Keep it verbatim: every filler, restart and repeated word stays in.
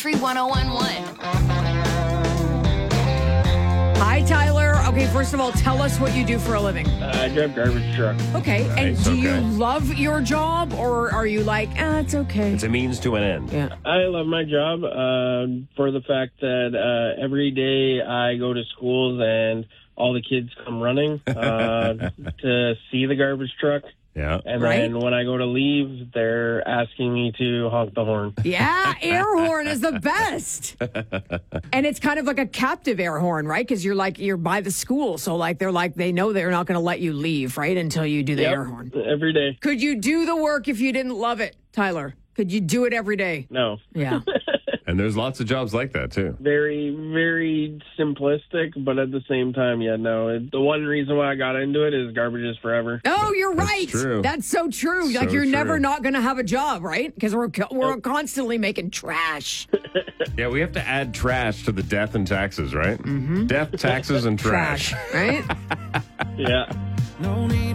three one oh one one. Hi, Tyler. Okay, first of all, tell us what you do for a living. Uh, I drive garbage truck. Okay, Nice, and do you okay. love your job, or are you like, ah, it's okay? It's a means to an end. Yeah. I love my job uh, for the fact that uh, every day I go to schools and all the kids come running uh, to see the garbage truck. Yeah. And Right. then when I go to leave, they're asking me to honk the horn. Yeah, air horn is the best. And it's kind of like a captive air horn, right? Because you're like, you're by the school. So like, they're like, they know they're not going to let you leave, right? Until you do the Yep, air horn. every day. Could you do the work if you didn't love it, Tyler? Could you do it every day? No. Yeah. And there's lots of jobs like that, too. Very, very simplistic, but at the same time, yeah, no. It, the one reason why I got into it is garbage is forever. Oh, you're That's right. true. That's so true. like So you're true. never not going to have a job, right? Because we're co- we're constantly making trash. Yeah, we have to add trash to the death and taxes, right? Mm-hmm. Death, taxes, and trash. Trash, right? Yeah.